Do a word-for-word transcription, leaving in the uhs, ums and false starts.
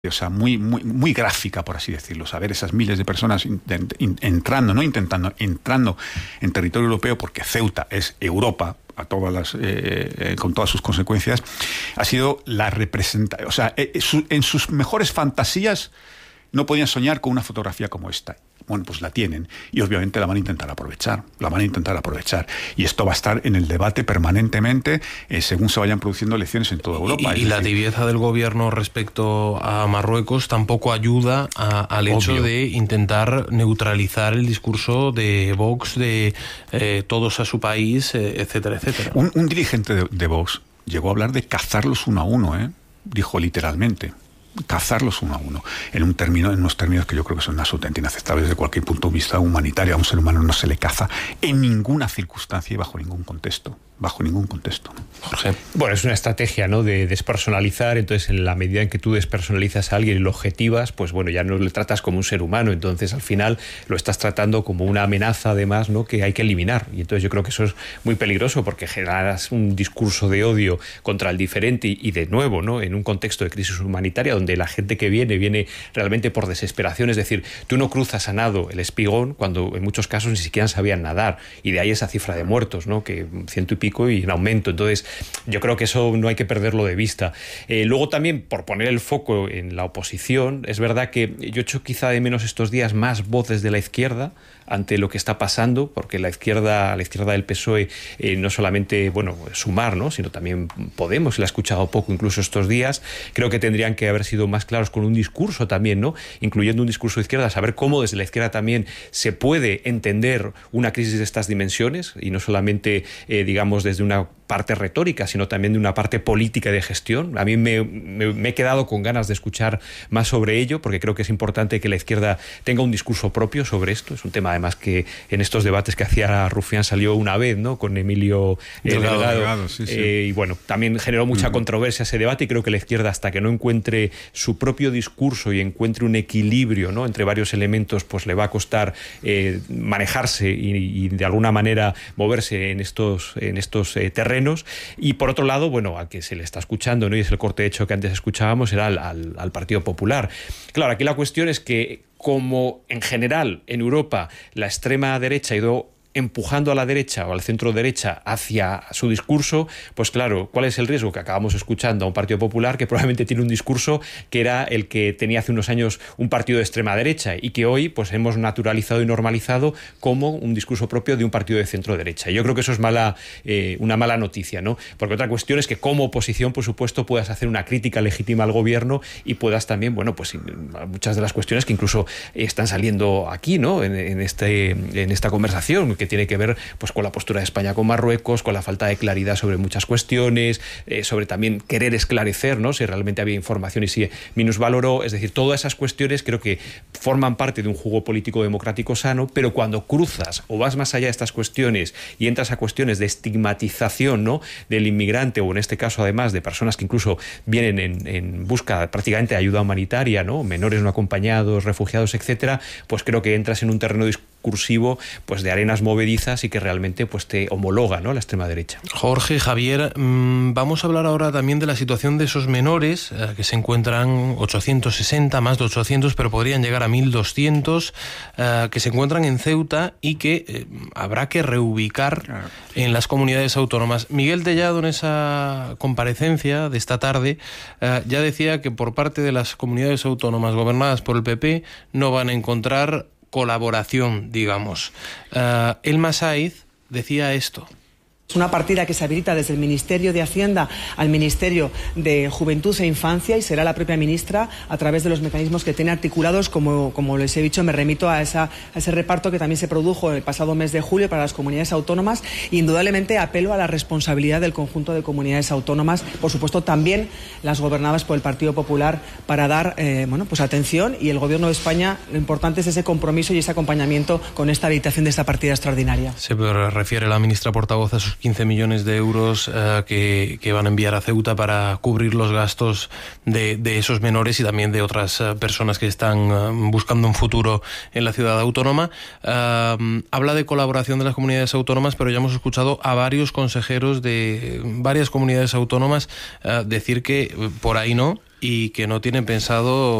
o sea, muy, muy, muy gráfica, por así decirlo, saber esas miles de personas in, in, entrando, no intentando, entrando en territorio europeo, porque Ceuta es Europa, a todas las, eh, eh, con todas sus consecuencias, ha sido la representación, o sea, eh, su, en sus mejores fantasías no podían soñar con una fotografía como esta. Bueno, pues la tienen y obviamente la van a intentar aprovechar, la van a intentar aprovechar. Y esto va a estar en el debate permanentemente eh, según se vayan produciendo elecciones en toda Europa. Y, y la decir, tibieza del gobierno respecto a Marruecos tampoco ayuda a, al hecho obvio. de intentar neutralizar el discurso de Vox, de eh, todos a su país, eh, etcétera, etcétera. Un, un dirigente de, de Vox llegó a hablar de cazarlos uno a uno, ¿eh? Dijo literalmente. Cazarlos uno a uno, en un término, en unos términos que yo creo que son absolutamente inaceptables desde cualquier punto de vista humanitario. A un ser humano no se le caza en ninguna circunstancia y bajo ningún contexto. Bajo ningún contexto. Jorge. Bueno, es una estrategia, ¿no?, de despersonalizar. Entonces, en la medida en que tú despersonalizas a alguien y lo objetivas, pues bueno, ya no le tratas como un ser humano. Entonces, al final, lo estás tratando como una amenaza, además, ¿no?, que hay que eliminar. Y entonces yo creo que eso es muy peligroso porque generas un discurso de odio contra el diferente y, y de nuevo, ¿no?, en un contexto de crisis humanitaria donde la gente que viene, viene realmente por desesperación. Es decir, tú no cruzas a nado el Espigón cuando en muchos casos ni siquiera sabían nadar. Y de ahí esa cifra de muertos, ¿no?, que ciento y pico y en aumento. Entonces yo creo que eso no hay que perderlo de vista. Eh, luego también, por poner el foco en la oposición, es verdad que yo echo quizá de menos estos días más voces de la izquierda ante lo que está pasando, porque la izquierda, la izquierda del P S O E, eh, no solamente, bueno, Sumar, ¿no?, sino también Podemos, se la ha escuchado poco incluso estos días. Creo que tendrían que haber sido más claros con un discurso también, ¿no?, incluyendo un discurso de izquierda, saber cómo desde la izquierda también se puede entender una crisis de estas dimensiones y no solamente, eh, digamos, desde una parte retórica, sino también de una parte política y de gestión. A mí me, me, me he quedado con ganas de escuchar más sobre ello, porque creo que es importante que la izquierda tenga un discurso propio sobre esto. Es un tema, además, que en estos debates que hacía Rufián salió una vez, ¿no?, con Emilio eh, Delgado, Delgado, Delgado sí, sí. Eh, y bueno, también generó mucha uh-huh. controversia ese debate, y creo que la izquierda, hasta que no encuentre su propio discurso y encuentre un equilibrio, ¿no?, entre varios elementos, pues le va a costar eh, manejarse y, y de alguna manera moverse en estos, en estos eh, terrenos. Y por otro lado, bueno, al que se le está escuchando, ¿no?, y es el corte de hecho que antes escuchábamos, era al, al, al Partido Popular. Claro, aquí la cuestión es que, como en general en Europa la extrema derecha ha ido empujando a la derecha o al centro derecha hacia su discurso, pues claro, ¿cuál es el riesgo? Que acabamos escuchando a un Partido Popular que probablemente tiene un discurso que era el que tenía hace unos años un partido de extrema derecha y que hoy pues hemos naturalizado y normalizado como un discurso propio de un partido de centro derecha. Y yo creo que eso es mala, eh, una mala noticia, ¿no? Porque otra cuestión es que como oposición, por supuesto, puedas hacer una crítica legítima al gobierno y puedas también, bueno, pues muchas de las cuestiones que incluso están saliendo aquí, ¿no?, en, en, este, en esta conversación, que tiene que ver pues con la postura de España con Marruecos, con la falta de claridad sobre muchas cuestiones, eh, sobre también querer esclarecer, ¿no?, si realmente había información y si minusvaloró. Es decir, todas esas cuestiones creo que forman parte de un juego político democrático sano, pero cuando cruzas o vas más allá de estas cuestiones y entras a cuestiones de estigmatización, ¿no?, del inmigrante, o en este caso además de personas que incluso vienen en, en busca prácticamente de ayuda humanitaria, ¿no?, menores no acompañados, refugiados, etcétera, pues creo que entras en un terreno discursivo pues de arenas movedizas y que realmente pues te homologa, ¿no?, la extrema derecha. Jorge, Javier, mmm, vamos a hablar ahora también de la situación de esos menores eh, que se encuentran ochocientos sesenta, más de ochocientos, pero podrían llegar a mil doscientos, eh, que se encuentran en Ceuta y que eh, habrá que reubicar en las comunidades autónomas. Miguel Tellado, en esa comparecencia de esta tarde, eh, ya decía que por parte de las comunidades autónomas gobernadas por el P P no van a encontrar colaboración, digamos. Uh, Elma Saiz decía esto. Es una partida que se habilita desde el Ministerio de Hacienda al Ministerio de Juventud e Infancia y será la propia ministra, a través de los mecanismos que tiene articulados, como, como les he dicho, me remito a, esa, a ese reparto que también se produjo el pasado mes de julio para las comunidades autónomas. Indudablemente apelo a la responsabilidad del conjunto de comunidades autónomas, por supuesto también las gobernadas por el Partido Popular, para dar eh, bueno, pues atención, y el Gobierno de España, lo importante es ese compromiso y ese acompañamiento con esta habilitación de esta partida extraordinaria. Se refiere la ministra portavoz a sus quince millones de euros eh, que, que van a enviar a Ceuta para cubrir los gastos de, de esos menores y también de otras eh, personas que están eh, buscando un futuro en la ciudad autónoma. Eh, habla de colaboración de las comunidades autónomas, pero ya hemos escuchado a varios consejeros de varias comunidades autónomas eh, decir que por ahí no, y que no tienen pensado